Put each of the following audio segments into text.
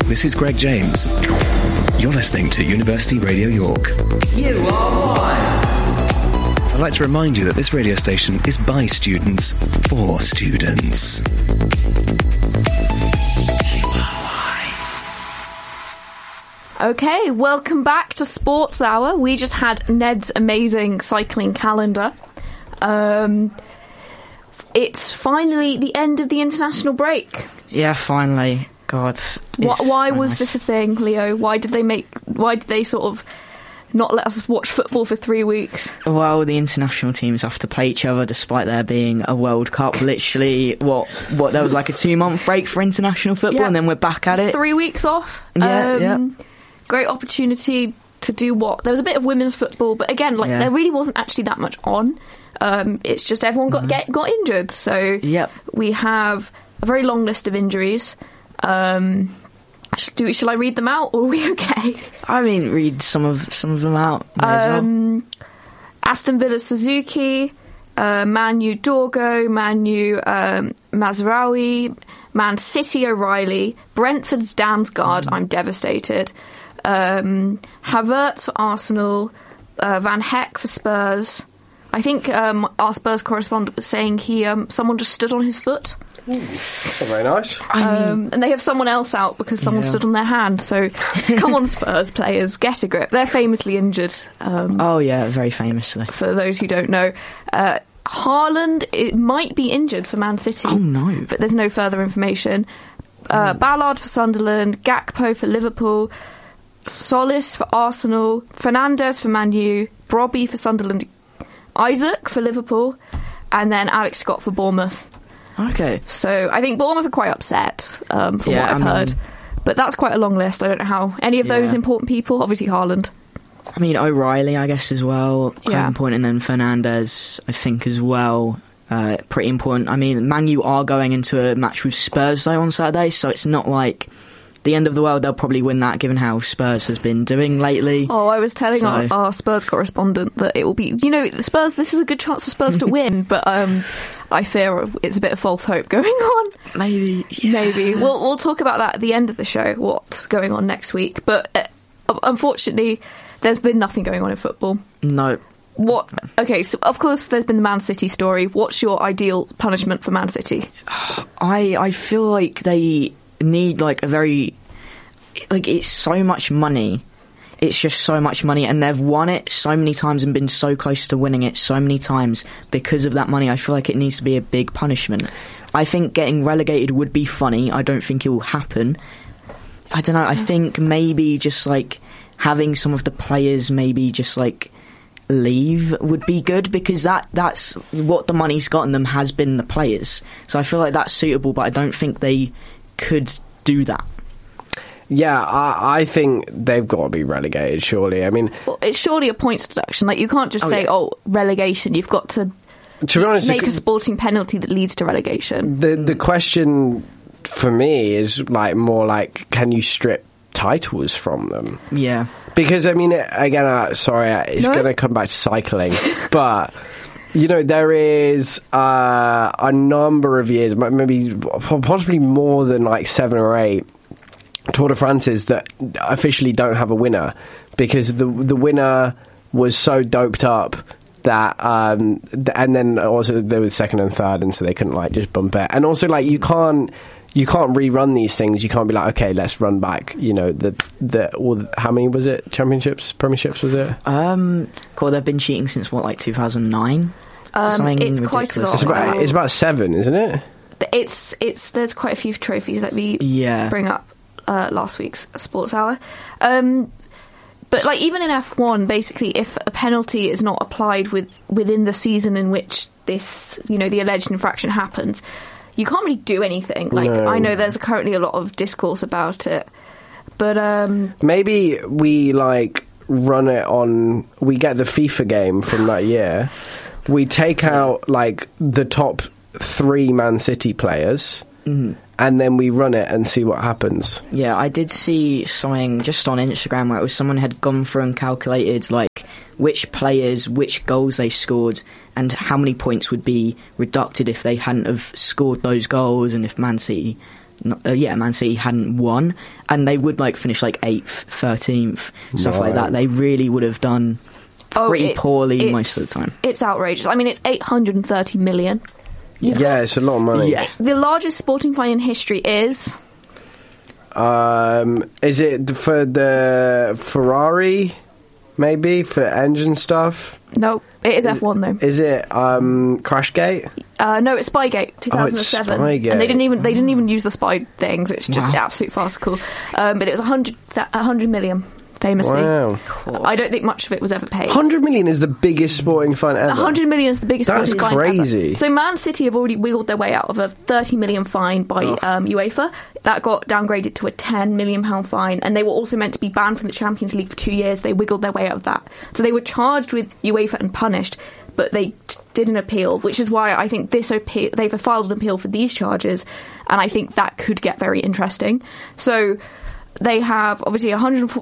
this is Greg James. You're listening to University Radio York. You are one. I'd like to remind you that this radio station is by students, for students. Okay, welcome back to Sports Hour. We just had Ned's amazing cycling calendar. It's finally the end of the international break. Yeah, finally. God. Why was this a thing, Leo? Why did they sort of not let us watch football for 3 weeks? Well, the international teams have to play each other despite there being a World Cup. Literally, there was like a 2-month break for international football, and then we're back at it. 3 weeks off. Yeah. Great opportunity to do what? There was a bit of women's football, but again, there really wasn't actually that much on. It's just everyone got injured. So we have a very long list of injuries. Shall I read them out, or are we okay? I mean, read some of them out. Well. Aston Villa Suzuki, Man U Dorgo, Man U Mazraoui, Man City O'Reilly, Brentford's Damsgaard. I'm devastated. Havertz for Arsenal, Van Heck for Spurs. I think our Spurs correspondent was saying someone just stood on his foot. That's very nice. And they have someone else out because someone stood on their hand. So come on, Spurs players, get a grip. They're famously injured. Very famously. For those who don't know. Haaland, it might be injured for Man City. Oh, no. But there's no further information. Ballard for Sunderland, Gakpo for Liverpool, Solis for Arsenal, Fernandes for Man U, Brobby for Sunderland, Isaac for Liverpool, and then Alex Scott for Bournemouth. Okay. So I think Bournemouth are quite upset from what I've heard. But that's quite a long list. I don't know how any of those important people, obviously Haaland. I mean, O'Reilly, I guess, as well. Quite important. And then Fernandes, I think, as well. Pretty important. I mean, Man U are going into a match with Spurs, though, on Saturday. So it's not like the end of the world. They'll probably win that, given how Spurs has been doing lately. Oh, I was telling our Spurs correspondent that it will be, Spurs, this is a good chance for Spurs to win, but I fear it's a bit of false hope going on. Maybe. We'll talk about that at the end of the show, what's going on next week. But unfortunately, there's been nothing going on in football. No. Okay, so of course there's been the Man City story. What's your ideal punishment for Man City? I feel like they need it's so much money. It's just so much money, and they've won it so many times and been so close to winning it so many times because of that money. I feel like it needs to be a big punishment. I think getting relegated would be funny. I don't think it will happen. I don't know. I think maybe just having some of the players maybe just leave would be good, because that's what the money's gotten them has been the players. So I feel like that's suitable, but I don't think they could do that. Yeah, I think they've got to be relegated, surely. I mean, it's surely a points deduction. You can't just say, relegation. You've got to be honest, make a sporting penalty that leads to relegation. The question for me is can you strip titles from them? Yeah. Because, I mean, again, it's going to come back to cycling, but there is a number of years, maybe possibly more than 7 or 8 Tour de France's that officially don't have a winner, because the winner was so doped up that and then also there was second and third, and so they couldn't just bump it. And also you can't rerun these things. You can't be okay, let's run back how many was it, premierships was it? They've been cheating since 2009. It's quite a lot. It's about 7, isn't it? There's quite a few trophies. Let me bring up last week's Sports Hour. But even in F1, basically, if a penalty is not applied within the season in which this, the alleged infraction happens, you can't really do anything. No. I know there's currently a lot of discourse about it, but maybe we run it on. We get the FIFA game from that year. We take out the top 3 Man City players. Mm-hmm. And then we run it and see what happens. Yeah, I did see something just on Instagram where it was someone had gone through and calculated which players, which goals they scored, and how many points would be reducted if they hadn't have scored those goals, and if Man City Man City hadn't won, and they would like finish like 8th, 13th, stuff like that. They really would have done pretty poorly most of the time. It's outrageous. I mean, it's 830 million. Yeah, it's a lot of money. Yeah. The largest sporting fine in history is it for the Ferrari? Maybe for engine stuff? No, it is F1 though. Is it Crashgate? No, it's Spygate 2007. Oh, it's Spygate. And they didn't even use the spy things. It's just absolute farcical. But it was 100 million. Famously. Wow. I don't think much of it was ever paid. 100 million is the biggest sporting fine ever. 100 million is the biggest That's sporting fine crazy. ever. So Man City have already wiggled their way out of a 30 million fine by UEFA. That got downgraded to a 10 million pound fine, and they were also meant to be banned from the Champions League for 2 years. They wiggled their way out of that. So they were charged with UEFA and punished, but they did an appeal, which is why I think they've filed an appeal for these charges, and I think that could get very interesting. So they have obviously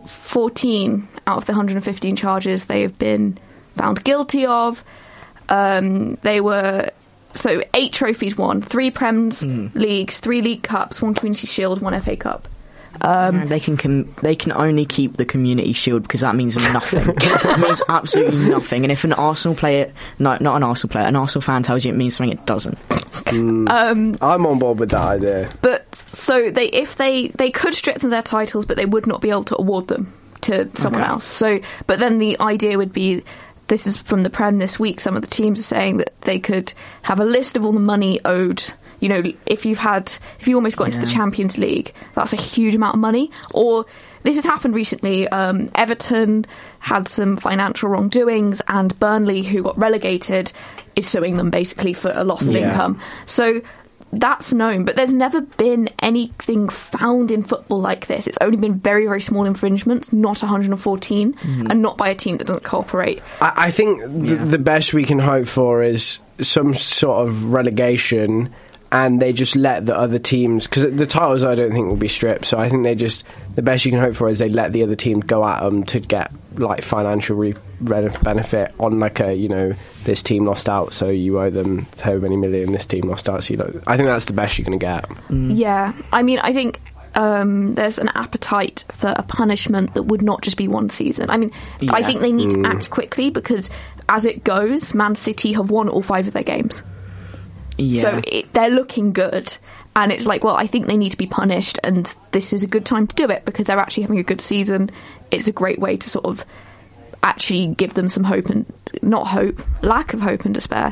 114 out of the 115 charges they have been found guilty of. They were 8 trophies won, 3 Prems leagues, 3 League Cups, 1 Community Shield, 1 FA Cup. They can only keep the Community Shield because that means nothing. It means absolutely nothing. And if an Arsenal player, not an Arsenal player, an Arsenal fan tells you it means something, it doesn't. I'm on board with that idea. But so they could strip their titles, but they would not be able to award them to someone else. So, but then the idea would be, this is from the Prem this week, some of the teams are saying that they could have a list of all the money owed. You know, if you almost got into the Champions League, that's a huge amount of money. Or this has happened recently. Everton had some financial wrongdoings, and Burnley, who got relegated, is suing them basically for a loss of income. So that's known, but there's never been anything found in football like this. It's only been very, very small infringements, not 114, and not by a team that doesn't cooperate. I think the best we can hope for is some sort of relegation, and they just let the other teams, because the titles I don't think will be stripped, so I think the best you can hope for is they let the other teams go at them to get like financial benefit on like this team lost out, so you owe them so many million, this team lost out, so I think that's the best you're going to get. Yeah, I mean, I think there's an appetite for a punishment that would not just be 1 season. I mean, I think they need to act quickly, because as it goes, Man City have won all 5 of their games. Yeah. So they're looking good, and it's like, well, I think they need to be punished, and this is a good time to do it because they're actually having a good season. It's a great way to sort of actually give them some hope, and lack of hope and despair.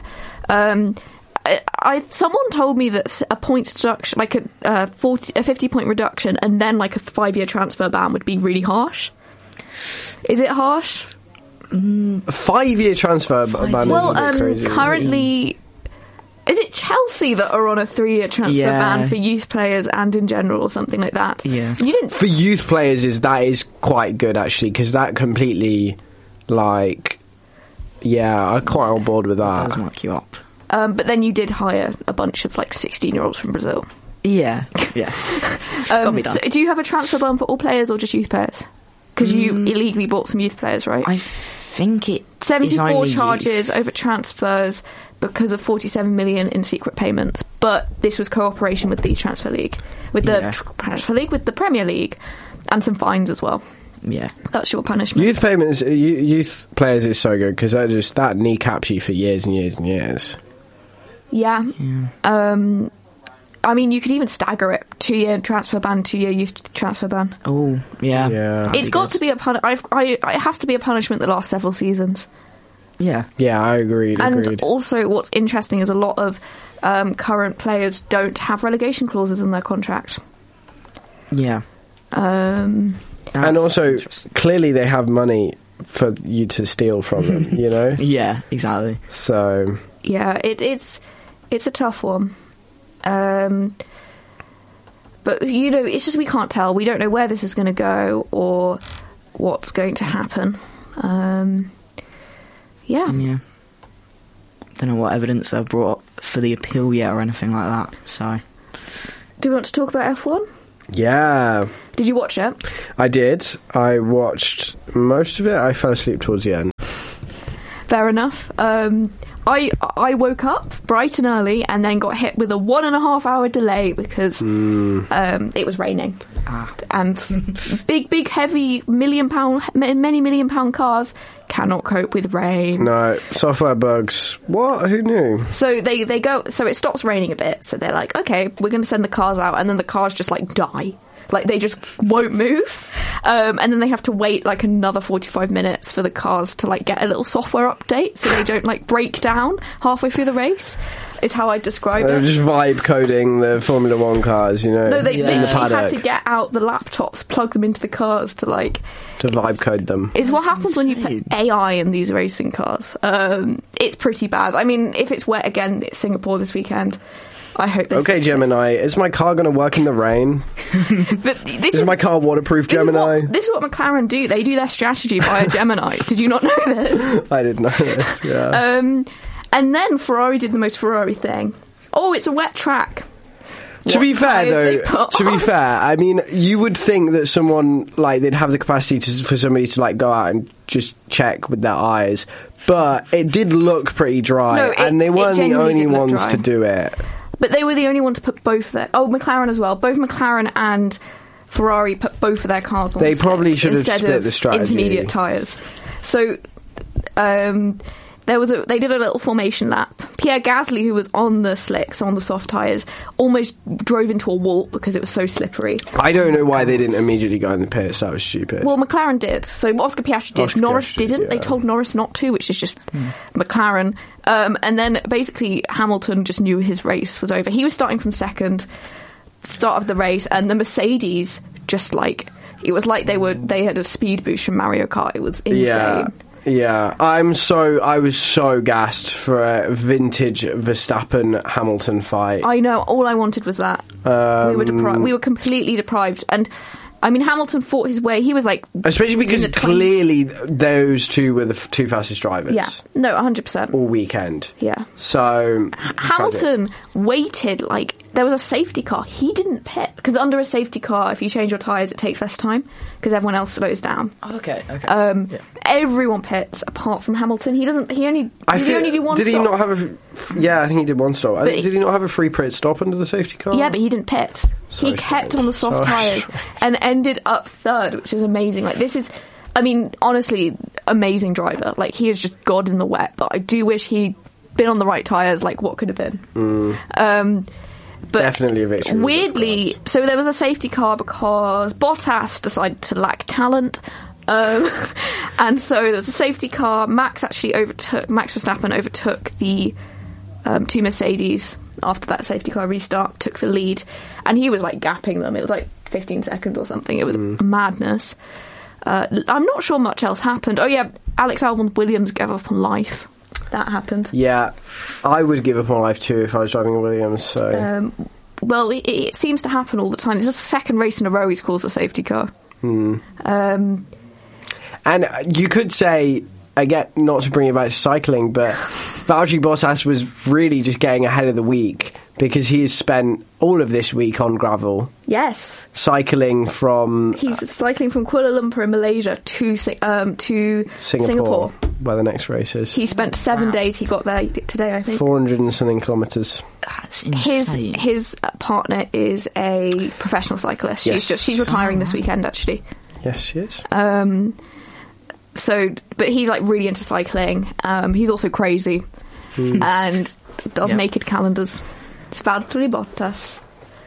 Someone told me that a points deduction, like a 50-point reduction, and then like a 5-year transfer ban would be really harsh. Is it harsh? A 5-year transfer ban is crazy. Currently, is it Chelsea that are on a 3-year transfer ban for youth players and in general, or something like that? Yeah. For youth players, that is quite good actually, because that completely, I'm quite on board with that. It does mark you up. But then you did hire a bunch of like 16-year-olds from Brazil. Yeah. Got me done. So do you have a transfer ban for all players or just youth players? Because you illegally bought some youth players, right? I think it 74 charges over transfers because of 47 million in secret payments. But this was cooperation with the Transfer League, with the Premier League, and some fines as well. Yeah, that's your punishment. Youth players is so good because that kneecaps you for years and years and years. Yeah. I mean, you could even stagger it: 2-year transfer ban, 2-year youth transfer ban. Oh, yeah. It's got to be it has to be a punishment that lasts several seasons. Yeah, I agreed. And also, what's interesting is a lot of current players don't have relegation clauses in their contract. Yeah. And also, clearly they have money for you to steal from them, you know? Yeah, exactly. So... Yeah, it's a tough one. But, it's just we can't tell. We don't know where this is going to go or what's going to happen. Yeah. Don't know what evidence they've brought up for the appeal yet or anything like that, so... Do you want to talk about F1? Yeah. Did you watch it? I did. I watched most of it. I fell asleep towards the end. Fair enough. I woke up bright and early and then got hit with a 1.5 hour delay because it was raining. And big, heavy, many million pound cars cannot cope with rain. No, software bugs. What? Who knew? So they go. So it stops raining a bit. So they're like, okay, we're going to send the cars out, and then the cars just like die. Like they just won't move, and then they have to wait like another 45 minutes for the cars to like get a little software update, so they don't like break down halfway through the race. Is how I describe it. They're just vibe coding the Formula One cars, you know. No, they literally had to get out the laptops, plug them into the cars to vibe code them. It's what happens when you put AI in these racing cars. It's pretty bad. I mean, if it's wet again, it's Singapore this weekend. I hope. Okay, Gemini, is my car going to work in the rain? But is my car waterproof, Gemini? This is what McLaren do. They do their strategy via Gemini. Did you not know this? I didn't know this. Yeah. And then Ferrari did the most Ferrari thing. Oh, it's a wet track. To be fair, I mean, you would think that someone, like, they'd have the capacity for somebody to, like, go out and just check with their eyes. But it did look pretty dry, and they weren't the only ones to do it. But they were the only one to put both their... Oh, McLaren as well. Both McLaren and Ferrari put both of their cars on They probably should have split the strategy. Intermediate tyres. So... they did a little formation lap. Pierre Gasly, who was on the slicks, on the soft tyres, almost drove into a wall because it was so slippery. I don't know why they didn't immediately go in the pits. That was stupid. Well, McLaren did. So Oscar Piastri did. Norris didn't. Yeah. They told Norris not to, which is just McLaren. And then basically Hamilton just knew his race was over. He was starting from second, start of the race, and the Mercedes just like... It was like they had a speed boost from Mario Kart. It was insane. Yeah, I was so gassed for a vintage Verstappen-Hamilton fight. I know, all I wanted was that. We were completely deprived. And, I mean, Hamilton fought his way. He was like... Especially because clearly those two were the two fastest drivers. Yeah, no, 100%. All weekend. Yeah. So... Hamilton waited, like... There was a safety car. He didn't pit. Because under a safety car, if you change your tyres, it takes less time. Because everyone else slows down. Oh, okay. Everyone pits apart from Hamilton. He only do one stop. Did he not have a... Yeah, I think he did one stop. Did he not have a free pit stop under the safety car? Yeah, but he didn't pit. He kept on the soft tyres and ended up third, which is amazing. Like, this is... I mean, honestly, amazing driver. Like, he is just God in the wet. But I do wish he'd been on the right tyres, like what could have been. But definitely a victory. Weirdly, so there was a safety car because Bottas decided to lack talent. And so there was a safety car. Max Verstappen overtook the two Mercedes after that safety car restart, took the lead, and he was like gapping them. It was like 15 seconds or something. It was madness. I'm not sure much else happened. Oh yeah, Alex Albon Williams gave up on life. That happened. Yeah, I would give up on life too if I was driving a Williams. So, well, it seems to happen all the time. It's the second race in a row he's caused a safety car. And you could say, again, not to bring it back to cycling, but Valtteri Bottas was really just getting ahead of the week because he has spent all of this week on gravel. Yes. He's cycling from Kuala Lumpur in Malaysia to Singapore, where the next race is. He spent 7 days. He got there today, I think. 400 and something kilometres. That's insane. His partner is a professional cyclist. Yes. She's retiring this weekend, actually. Yes, she is. But he's like really into cycling. He's also crazy and does naked calendars. It's Valtteri Bottas.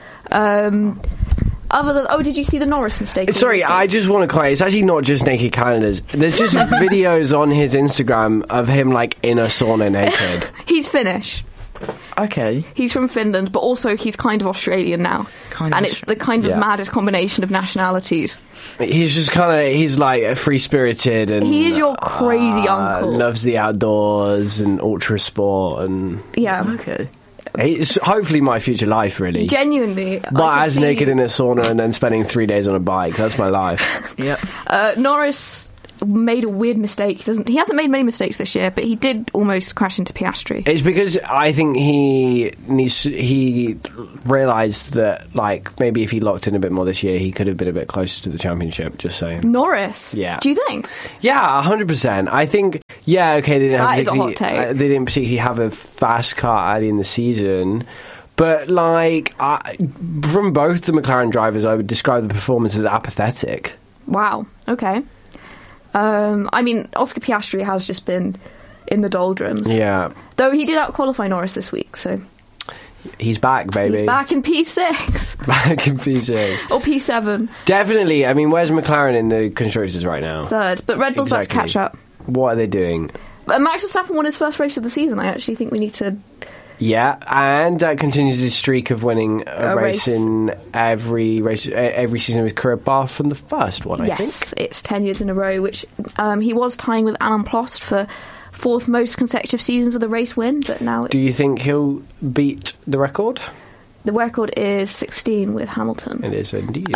Did you see the Norris mistake? Sorry, I just want to clarify. It's actually not just naked calendars. There's just videos on his Instagram of him like in a sauna naked. He's Finnish. Okay. He's from Finland, but also he's kind of Australian now. It's the kind of maddest combination of nationalities. He's just he's like free-spirited and... He is your crazy uncle. Loves the outdoors and ultra sport and... Yeah. Okay. It's hopefully my future life, really. Genuinely. But as naked in a sauna and then spending 3 days on a bike, that's my life. Yeah. Norris made a weird mistake. He hasn't made many mistakes this year, but he did almost crash into Piastri. It's because I think he realised that, like, maybe if he locked in a bit more this year, he could have been a bit closer to the championship, just saying. Norris? Yeah. Do you think? Yeah, 100%. I think Yeah, okay, that is a hot take. They didn't particularly have a fast car early in the season. But, like, from both the McLaren drivers, I would describe the performance as apathetic. Wow, okay. I mean, Oscar Piastri has just been in the doldrums. Yeah. Though he did out-qualify Norris this week, so... He's back, baby. He's back in P6. Back in P6. Or P7. Definitely. I mean, where's McLaren in the constructors right now? Third. But Red Bull's about to catch up. What are they doing? Max Verstappen won his first race of the season. I actually think we need to... Yeah, and that continues his streak of winning a race in every season of his career, bar from the first one, I think. Yes, it's 10 years in a row, which he was tying with Alain Prost for fourth most consecutive seasons with a race win, but now... Do you think he'll beat the record? The record is 16 with Hamilton. It is indeed.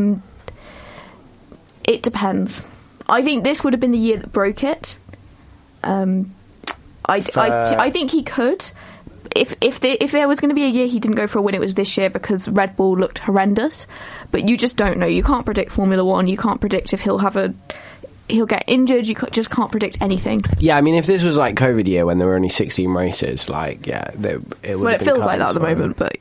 It depends. I think this would have been the year that broke it. I think he could... If there was going to be a year he didn't go for a win, it was this year because Red Bull looked horrendous. But you just don't know. You can't predict Formula One. You can't predict if he'll get injured. You just can't predict anything. Yeah, I mean, if this was like COVID year when there were only 16 races, like, yeah, it would. Well, it feels like that at the moment. But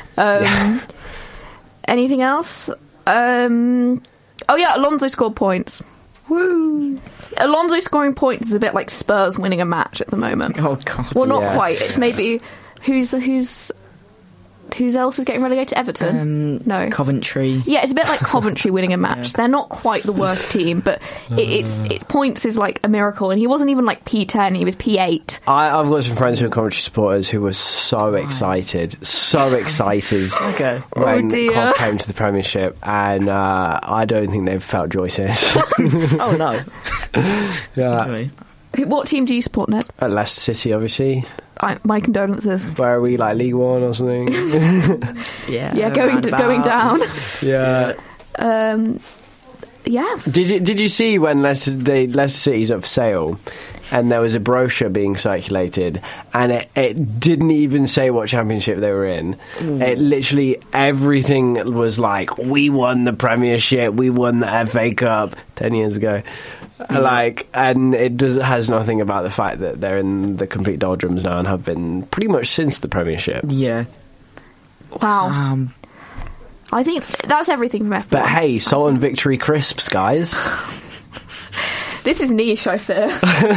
anything else? Oh yeah, Alonso scored points. Woo! Alonso scoring points is a bit like Spurs winning a match at the moment. Oh god. Well, not quite. It's maybe who's else is getting relegated? Everton? No. Coventry. Yeah, it's a bit like Coventry winning a match. Yeah. They're not quite the worst team, but points is like a miracle. And he wasn't even like P10, he was P8. I've got some friends who are Coventry supporters who were so excited okay. when Cov came to the Premiership, and I don't think they've felt joy since. Oh no. Yeah. Anyway. What team do you support, Ned? At Leicester City, obviously. My condolences. Where are we, like League One or something? Yeah, going down. Yeah. Yeah. Did you see when Leicester City's up for sale, and there was a brochure being circulated, and it didn't even say what championship they were in. It literally, everything was like, we won the Premiership, we won the FA Cup 10 years ago. And it has nothing about the fact that they're in the complete doldrums now and have been pretty much since the Premiership. Yeah. Wow. I think that's everything from F1. But hey, Sultan Victory crisps, guys. This is niche, I fear.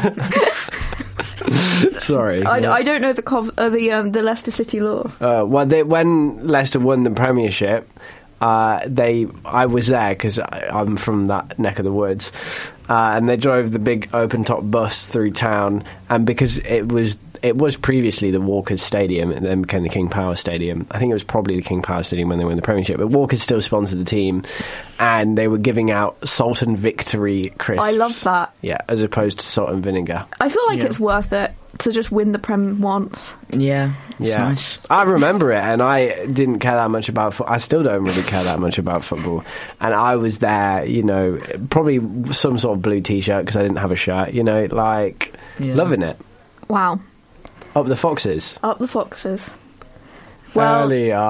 Sorry. I don't know the Leicester City law. When Leicester won the Premiership, I was there because I'm from that neck of the woods, and they drove the big open top bus through town, and because it was previously the Walkers Stadium, and then became the King Power Stadium. I think it was probably the King Power Stadium when they won the Premiership, but Walkers still sponsored the team, and they were giving out Sultan Victory crisps. I love that. Yeah, as opposed to salt and vinegar. I feel like it's worth it to just win the Prem once. Yeah, it's nice. I remember it, and I didn't care that much about I still don't really care that much about football. And I was there, probably some sort of blue t-shirt because I didn't have a shirt, loving it. Wow. Up the Foxes. Up the Foxes. Well,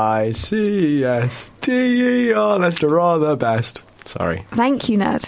Leicesterr, Leicester are the best. Sorry. Thank you, Ned.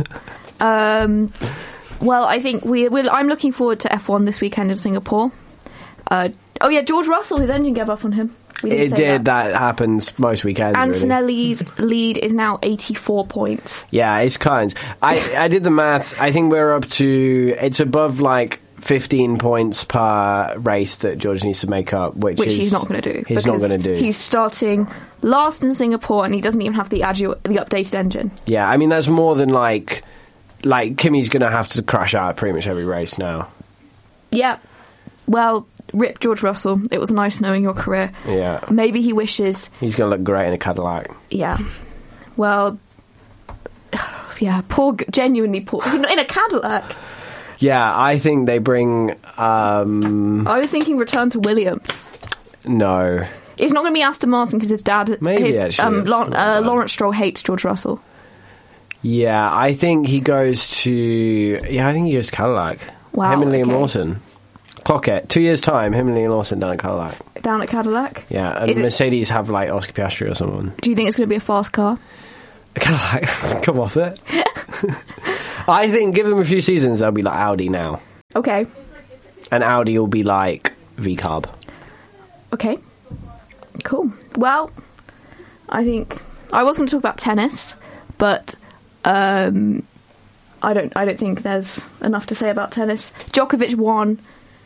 Well, I think I'm looking forward to F1 this weekend in Singapore. George Russell, his engine gave up on him. It did. That happens most weekends. Antonelli's lead is now 84 points. Yeah, it's kind. I did the maths. I think we're up to... It's above, 15 points per race that George needs to make up, which he's not going to do. He's not going to do. He's starting last in Singapore, and he doesn't even have the updated engine. Yeah, I mean, that's more than, Kimi's going to have to crash out at pretty much every race now. Yeah. Well, rip George Russell. It was nice knowing your career. Yeah. Maybe he wishes... He's going to look great in a Cadillac. Yeah. Well, yeah, genuinely poor. In a Cadillac. Yeah, I think they bring... I was thinking return to Williams. No. It's not going to be Aston Martin because his dad... Maybe, Lawrence Stroll hates George Russell. Yeah, I think he goes to... Yeah, I think he goes to Cadillac. Wow, him and Liam Lawson. Clock it. 2 years' time, him and Liam Lawson down at Cadillac. Down at Cadillac? Yeah, and Mercedes have, Oscar Piastri or someone. Do you think it's going to be a fast car? A Cadillac? Come off it. I think, give them a few seasons, they'll be like Audi now. Okay. And Audi will be like V-carb. Okay. Cool. Well, I think I was going to talk about tennis, but I don't think there's enough to say about tennis. Djokovic won.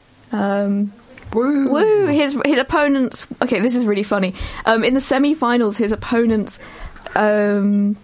Woo! His opponents. Okay, this is really funny. In the semi-finals, his opponents. One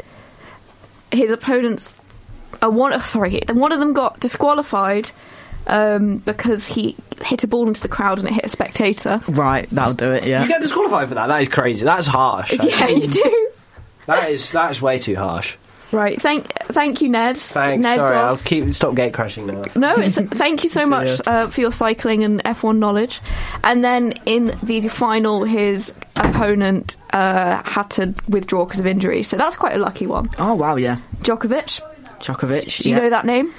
of them got disqualified because he hit a ball into the crowd and it hit a spectator. Right, that'll do it. Yeah, you get disqualified for that. That is crazy. That's harsh. Yeah, you do. That's way too harsh. Right, thank you, Ned. Thanks. Ned's sorry, off. I'll stop gate crashing now. No, thank you so much for your cycling and F1 knowledge. And then in the final, his opponent had to withdraw because of injury, so that's quite a lucky one. Oh wow, yeah. Djokovic. Do you know that name?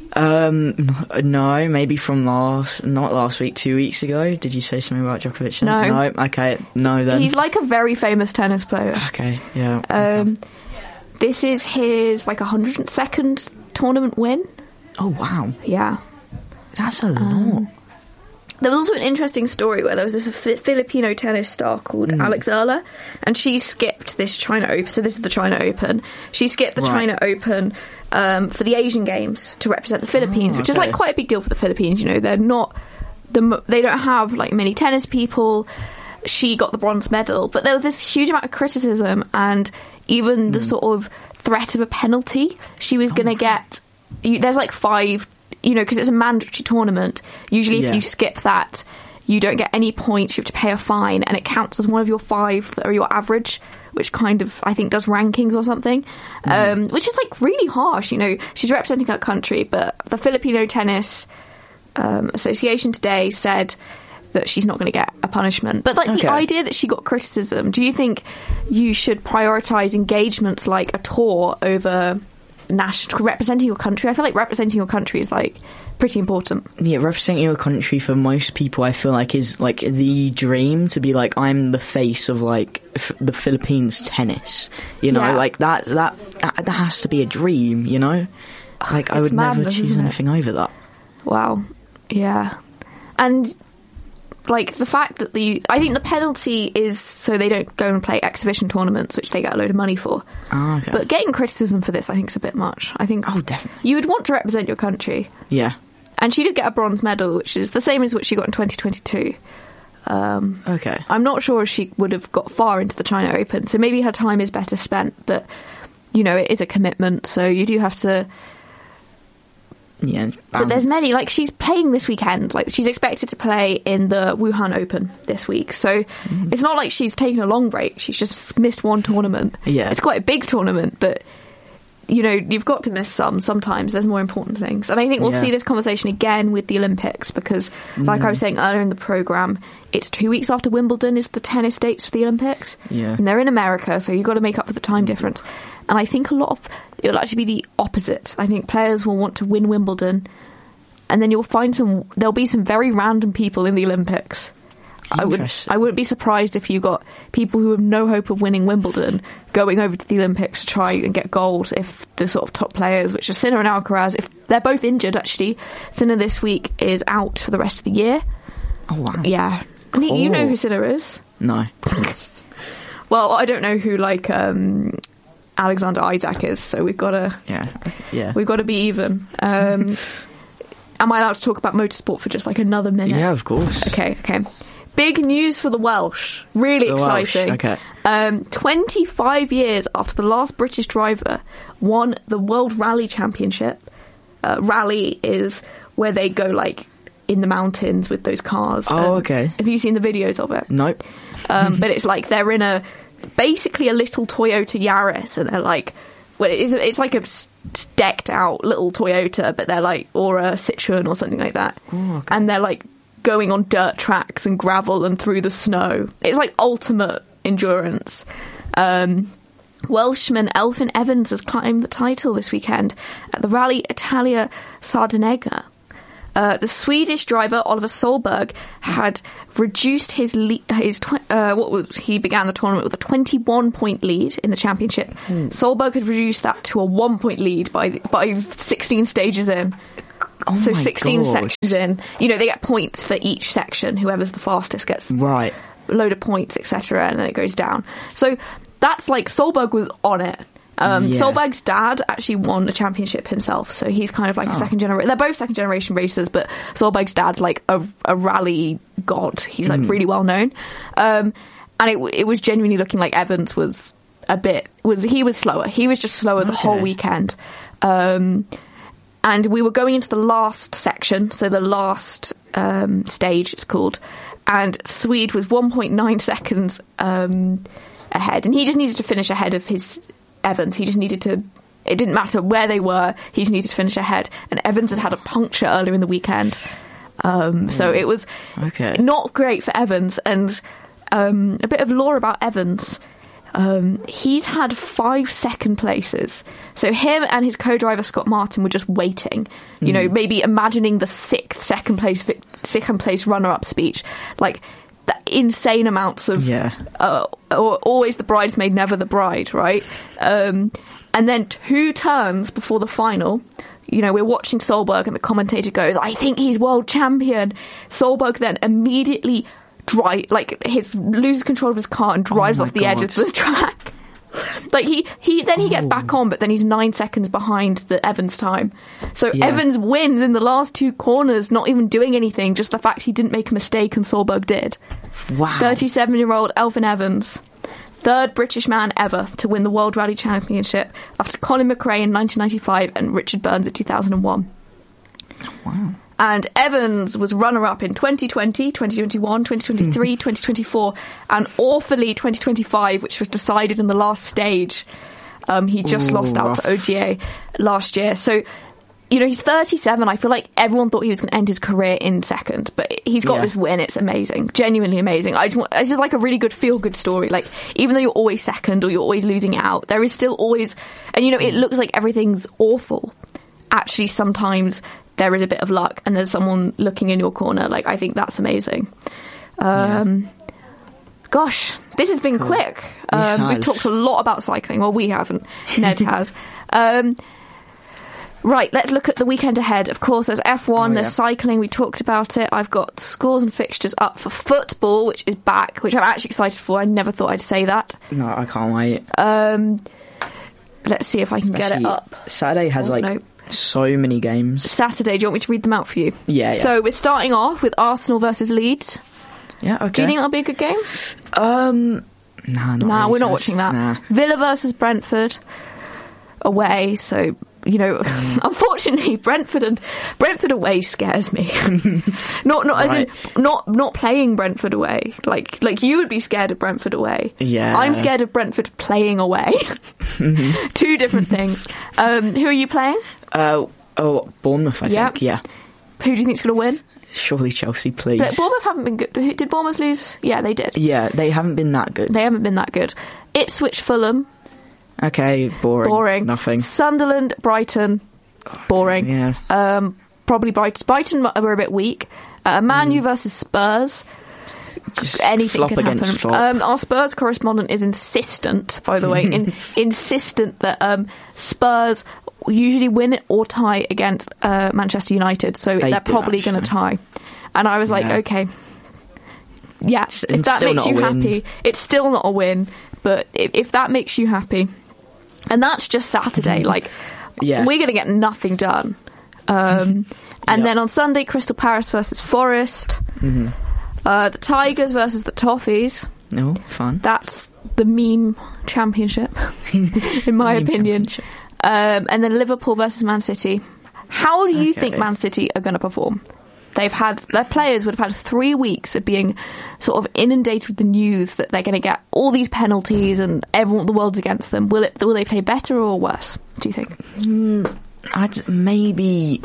No, maybe from not last week, 2 weeks ago. Did you say something about Djokovic? No. Okay, no then. He's like a very famous tennis player. Okay, yeah. Okay. This is his 102nd tournament win. Oh wow. Yeah. That's a lot. There was also an interesting story where there was this Filipino tennis star called Alex Erler, and she skipped this China Open. So this is the China Open. She skipped the China Open for the Asian Games to represent the Philippines, which is quite a big deal for the Philippines. You know, they don't have many tennis people. She got the bronze medal, but there was this huge amount of criticism and even the sort of threat of a penalty. She was going to get. There's 5. Because it's a mandatory tournament. Usually if you skip that, you don't get any points. You have to pay a fine, and it counts as one of your 5 that are your average, which kind of, I think, does rankings or something, which is really harsh. She's representing her country, but the Filipino Tennis Association today said that she's not going to get a punishment. But the idea that she got criticism, do you think you should prioritise engagements like a tour over representing your country? I feel like representing your country is pretty important. Yeah, representing your country for most people, I feel is the dream, to be I'm the face of the Philippines tennis. That has to be a dream. I would never choose anything over that. Wow. Yeah. And the fact that I think the penalty is so they don't go and play exhibition tournaments, which they get a load of money for. Oh, okay. But getting criticism for this, I think, is a bit much. I think. Oh, definitely. You would want to represent your country. Yeah. And she did get a bronze medal, which is the same as what she got in 2022. Okay. I'm not sure if she would have got far into the China Open, so maybe her time is better spent. But it is a commitment, so you do have to. Yeah, but there's many. She's playing this weekend. She's expected to play in the Wuhan Open this week. So it's not like she's taken a long break. She's just missed one tournament. Yeah, it's quite a big tournament, but you've got to miss some. Sometimes there's more important things, and I think we'll see this conversation again with the Olympics because, I was saying earlier in the programme, it's 2 weeks after Wimbledon is the tennis dates for the Olympics. Yeah, and they're in America, so you've got to make up for the time difference. And I think it'll actually be the opposite. I think players will want to win Wimbledon, and then you'll find there'll be some very random people in the Olympics. I wouldn't be surprised if you got people who have no hope of winning Wimbledon going over to the Olympics to try and get gold if the sort of top players, which are Sinner and Alcaraz, if they're both injured, actually. Sinner this week is out for the rest of the year. Oh, wow. Yeah. Cool. You know who Sinner is? No. Well, I don't know who, Alexander Isaac is, so we've got to we've got to be even. Am I allowed to talk about motorsport for just another minute? Yeah, of course. Okay. Big news for the Welsh. Really exciting. Okay. 25 years after the last British driver won the World Rally Championship. Rally is where they go in the mountains with those cars. Oh, okay. Have you seen the videos of it? Nope. But it's they're in basically a little Toyota Yaris, and they're it's a decked out little Toyota, but they're or a Citroen or something like that. Oh, okay. And they're going on dirt tracks and gravel and through the snow. It's ultimate endurance. Welshman Elfyn Evans has climbed the title this weekend at the Rally Italia Sardegna. The Swedish driver Oliver Solberg had reduced he began the tournament with a 21-point lead in the championship. Solberg had reduced that to a 1-point lead by 16 stages in. Oh so my 16 gosh. sections in. You know, they get points for each section. Whoever's the fastest gets right. a load of points, etc., and then it goes down. So that's like Solberg was on it. Solberg's dad actually won a championship himself, so he's kind of like a second generation. They're both second generation racers, but Solberg's dad's like a rally god. He's like really well known, and it was genuinely looking like Evans was slower. He was just slower the whole weekend, and we were going into the last section, so the last stage it's called, and Swede was 1.9 seconds ahead, and he just needed to finish ahead of his Evans. He just needed to, it didn't matter where they were, he just needed to finish ahead. And Evans had a puncture earlier in the weekend. So it was not great for Evans. And a bit of lore about Evans. He's had 5 second places. So him and his co-driver Scott Martin were just waiting. You know, maybe imagining the second place runner-up speech. Like, the insane amounts of always the bridesmaid, never the bride, right? And then 2 turns before the final, you know, we're watching Solberg and the commentator goes, I think he's world champion. Solberg then immediately loses control of his car and drives off the edges of the track. Like he gets back on, but then he's 9 seconds behind the Evans time. So Evans wins in the last 2 corners, not even doing anything, just the fact he didn't make a mistake and Solberg did. Wow. 37-year-old Elfyn Evans, 3rd British man ever to win the World Rally Championship after Colin McRae in 1995 and Richard Burns in 2001. Wow. And Evans was runner-up in 2020, 2021, 2023, 2024, and awfully 2025, which was decided in the last stage. He just lost out to OGA last year. So, you know, he's 37. I feel like everyone thought he was going to end his career in second, but he's got this win. It's amazing. Genuinely amazing. It's just like a really good feel-good story. Like, even though you're always second or you're always losing out, there is still always... And, you know, it looks like everything's awful. Actually, sometimes... there is a bit of luck and there's someone looking in your corner. Like, I think that's amazing. Gosh, this has been quick. We've talked a lot about cycling. Well, we haven't. Ned has. Right, let's look at the weekend ahead. Of course, there's F1, there's cycling. We talked about it. I've got scores and fixtures up for football, which is back, which I'm actually excited for. I never thought I'd say that. No, I can't wait. Let's see if I can get it up. Saturday has so many games. Saturday, do you want me to read them out for you? Yeah. So we're starting off with Arsenal versus Leeds. Yeah, okay. Do you think that'll be a good game? Nah, we're not watching that. Nah. Villa versus Brentford away. So, you know, unfortunately, Brentford away scares me. not playing Brentford away. Like you would be scared of Brentford away. Yeah. I'm scared of Brentford playing away. 2 different things. Who are you playing? Bournemouth, I think. Yeah. Who do you think's going to win? Surely Chelsea, please. But Bournemouth haven't been good. Did Bournemouth lose? Yeah, they did. Yeah, they haven't been that good. Ipswich, Fulham. Okay, boring. Nothing. Sunderland, Brighton. Boring. Yeah. Probably Brighton. Brighton were a bit weak. Man U versus Spurs. Just anything can happen. Flop. Our Spurs correspondent is insistent, by the way, insistent that Spurs usually win or tie against Manchester United, so they're probably going to tie. And I was like, okay, yeah, if that makes you happy, it's still not a win, but if that makes you happy, and that's just Saturday, like, we're going to get nothing done. And then on Sunday, Crystal Palace versus Forest. The Tigers versus the Toffees. No, fun. That's the meme championship, in my opinion. And then Liverpool versus Man City. How do you think Man City are going to perform? Their players would have had 3 weeks of being sort of inundated with the news that they're going to get all these penalties and the world's against them. Will they play better or worse, do you think? Maybe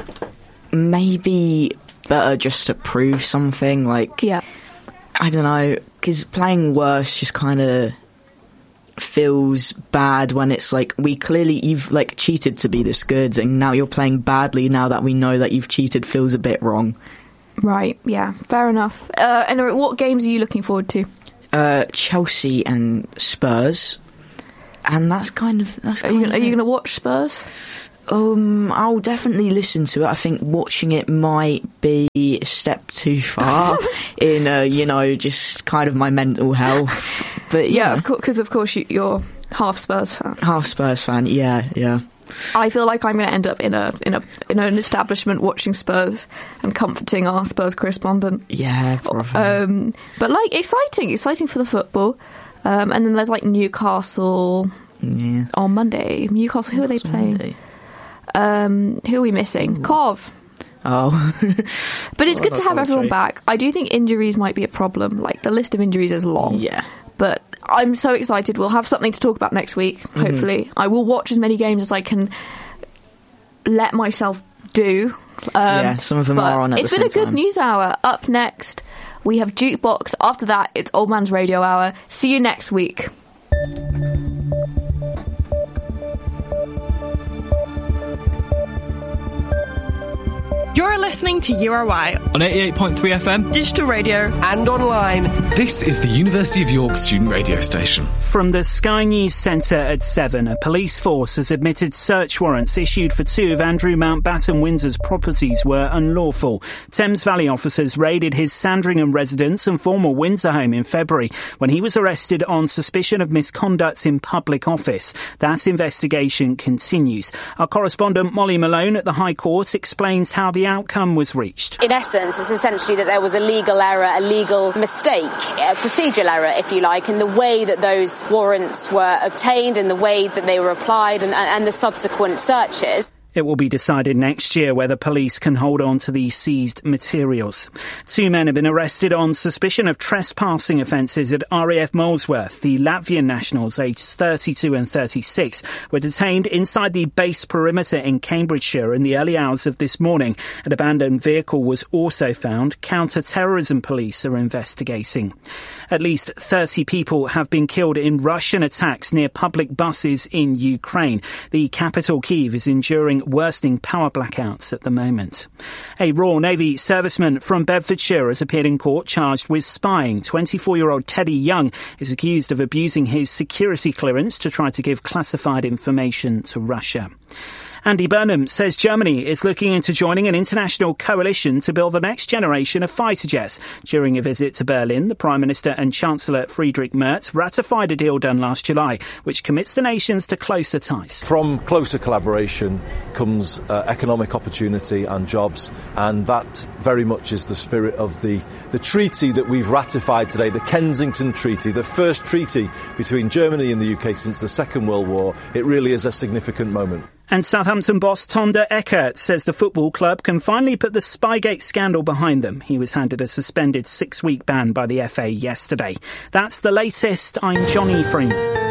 better just to prove something. I don't know, because playing worse just kind of feels bad when it's like, you've cheated to be this good, and now you're playing badly now that we know that you've cheated feels a bit wrong. Right, yeah, fair enough. And what games are you looking forward to? Chelsea and Spurs. And that's kind of... Are you going to watch Spurs? I'll definitely listen to it. I think watching it might be a step too far in, just kind of my mental health. But yeah, because of course you're half Spurs fan. Half Spurs fan, yeah. I feel like I'm going to end up in an establishment watching Spurs and comforting our Spurs correspondent. Yeah, probably. But like exciting for the football. And then there's like Newcastle on Monday. Newcastle, who are they playing? Who are we missing? Cov. Oh. But it's good to have everyone back. I do think injuries might be a problem. Like, the list of injuries is long. Yeah. But I'm so excited. We'll have something to talk about next week, hopefully. I will watch as many games as I can let myself do. Some of them are on at the same time. It's been a good news hour. Up next, we have Jukebox. After that, it's Old Man's Radio Hour. See you next week. You're listening to URY on 88.3 FM, digital radio, and online. This is the University of York student radio station. From the Sky News Centre at 7, a police force has admitted search warrants issued for 2 of Andrew Mountbatten Windsor's properties were unlawful. Thames Valley officers raided his Sandringham residence and former Windsor home in February when he was arrested on suspicion of misconduct in public office. That investigation continues. Our correspondent Molly Malone at the High Court explains how the outcome was reached. In essence, it's essentially that there was a legal error, a legal mistake, a procedural error, if you like, in the way that those warrants were obtained and the way that they were applied and the subsequent searches. It will be decided next year whether police can hold on to the seized materials. 2 men have been arrested on suspicion of trespassing offences at RAF Molesworth. The Latvian nationals, aged 32 and 36, were detained inside the base perimeter in Cambridgeshire in the early hours of this morning. An abandoned vehicle was also found. Counter-terrorism police are investigating. At least 30 people have been killed in Russian attacks near public buses in Ukraine. The capital, Kyiv, is enduring worsening power blackouts at the moment. A Royal Navy serviceman from Bedfordshire has appeared in court charged with spying. 24-year-old Teddy Young is accused of abusing his security clearance to try to give classified information to Russia. Andy Burnham says Germany is looking into joining an international coalition to build the next generation of fighter jets. During a visit to Berlin, the Prime Minister and Chancellor Friedrich Merz ratified a deal done last July, which commits the nations to closer ties. From closer collaboration comes economic opportunity and jobs, and that very much is the spirit of the treaty that we've ratified today, the Kensington Treaty, the first treaty between Germany and the UK since the Second World War. It really is a significant moment. And Southampton boss Tonda Eckert says the football club can finally put the Spygate scandal behind them. He was handed a suspended 6-week ban by the FA yesterday. That's the latest. I'm Johnny Freeman.